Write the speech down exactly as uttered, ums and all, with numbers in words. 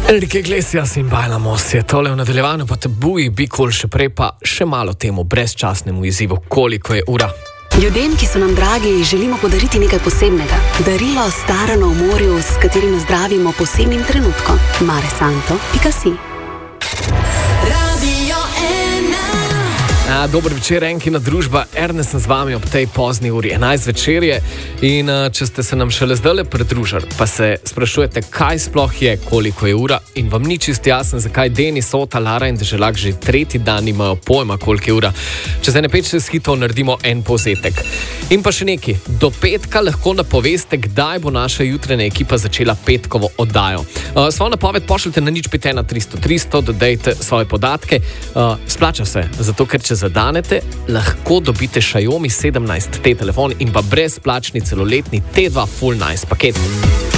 Enrique Iglesias in Bajla Most je tole v nadaljevanju, pa tabuji, bi kol še prej, pa še malo temu brezčasnemu izzivu, koliko je ura. Ljudem, ki so nam dragi, želimo podariti nekaj posebnega. Darilo starano v morju, s katerim zdravimo posebnim trenutkom. Mare Santo pika si. A, dober večer, Enkina družba, Ernest sem z vami ob tej pozni uri, enajst večer je in a, če ste se nam šele zdajle pridružili, pa se sprašujete, kaj sploh je, koliko je ura in vam ni čisto jasno, zakaj Denis, Ota, Lara in Deželak že tretji dan nimajo pojma, koliko je ura. Čez ene pet šest hitov naredimo en povzetek. In pa še neki, do petka lahko napoveste, kdaj bo naša jutranja ekipa začela petkovo oddajo. Uh, svojo napoved pošljite na nič pet ena tristo tristo, dodajte svoje podatke. Uh, splača se, zato ker če zadanete, lahko dobite Xiaomi sedemnajst T telefon in pa brezplačni celoletni T dva Full Nice paket.